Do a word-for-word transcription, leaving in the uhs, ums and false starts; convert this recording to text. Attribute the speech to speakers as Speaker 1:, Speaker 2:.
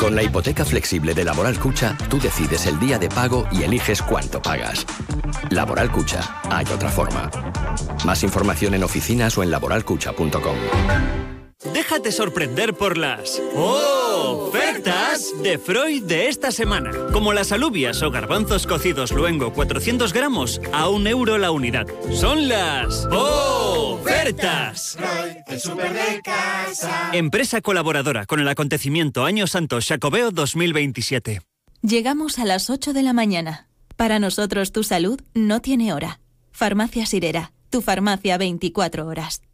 Speaker 1: Con la hipoteca flexible de Laboral Cucha, tú decides el día de pago y eliges cuánto pagas. Laboral Cucha, hay otra forma. Más información en oficinas o en laboral cucha punto com.
Speaker 2: Déjate sorprender por las ofertas de Freud de esta semana. Como las alubias o garbanzos cocidos luengo cuatrocientos gramos a un euro la unidad. Son las ofertas.
Speaker 3: Freud, el súper de casa.
Speaker 2: Empresa colaboradora con el acontecimiento Año Santo Xacobeo dos mil veintisiete.
Speaker 4: Llegamos a las ocho de la mañana. Para nosotros tu salud no tiene hora. Farmacia Sirera, tu farmacia veinticuatro horas.